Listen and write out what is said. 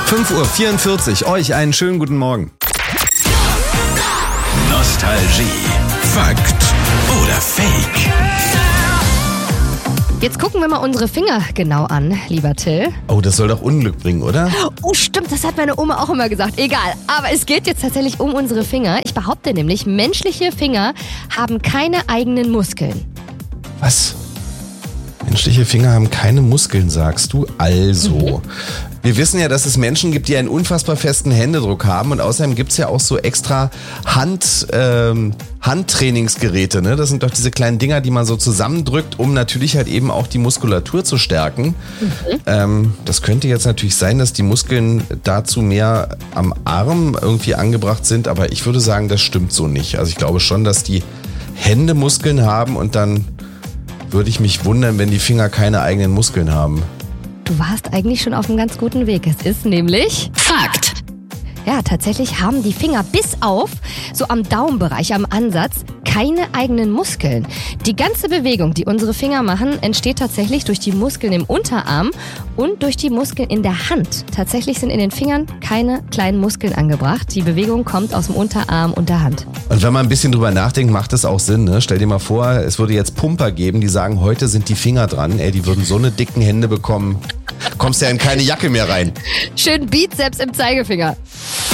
5:44 Uhr, euch einen schönen guten Morgen. Nostalgie, Fakt oder Fake? Jetzt gucken wir mal unsere Finger genau an, lieber Till. Oh, das soll doch Unglück bringen, oder? Oh, stimmt, das hat meine Oma auch immer gesagt. Egal, aber es geht jetzt tatsächlich um unsere Finger. Ich behaupte nämlich, menschliche Finger haben keine eigenen Muskeln. Was? Menschliche Finger haben keine Muskeln, sagst du? Also, wir wissen ja, dass es Menschen gibt, die einen unfassbar festen Händedruck haben und außerdem gibt es ja auch so extra Handtrainingsgeräte, ne? Das sind doch diese kleinen Dinger, die man so zusammendrückt, um natürlich halt eben auch die Muskulatur zu stärken. Das könnte jetzt natürlich sein, dass die Muskeln dazu mehr am Arm irgendwie angebracht sind, aber ich würde sagen, das stimmt so nicht. Also ich glaube schon, dass die Hände Muskeln haben und dann würde ich mich wundern, wenn die Finger keine eigenen Muskeln haben. Du warst eigentlich schon auf einem ganz guten Weg. Es ist nämlich Fakt. Ja, tatsächlich haben die Finger bis auf, so am Daumenbereich, am Ansatz, keine eigenen Muskeln. Die ganze Bewegung, die unsere Finger machen, entsteht tatsächlich durch die Muskeln im Unterarm und durch die Muskeln in der Hand. Tatsächlich sind in den Fingern keine kleinen Muskeln angebracht. Die Bewegung kommt aus dem Unterarm und der Hand. Und wenn man ein bisschen drüber nachdenkt, macht das auch Sinn, ne? Stell dir mal vor, es würde jetzt Pumper geben, die sagen, heute sind die Finger dran. Ey, die würden so eine dicken Hände bekommen. Kommst ja in keine Jacke mehr rein. Schön Bizeps im Zeigefinger.